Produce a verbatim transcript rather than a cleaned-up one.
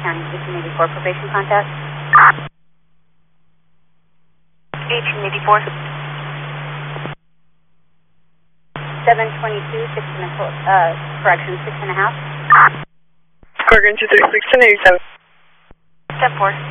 County, eighteen eighty-four probation contact. eighteen eighty-four. seven twenty-two, six and a quarter, uh, correction, six and a half. Corrigan two thirty-six, ten eighty-seven. Step four.